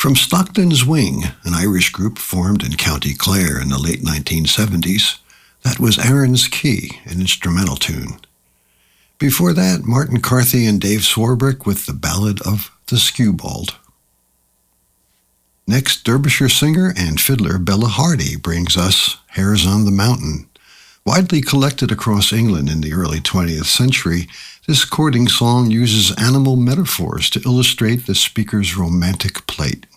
From Stockton's Wing, an Irish group formed in County Clare in the late 1970s, that was Aaron's Key, an instrumental tune. Before that, Martin Carthy and Dave Swarbrick with the Ballad of the Skewbald. Next, Derbyshire singer and fiddler Bella Hardy brings us Hares on the Mountain. Widely collected across England in the early 20th century, this courting song uses animal metaphors to illustrate the speaker's romantic plight.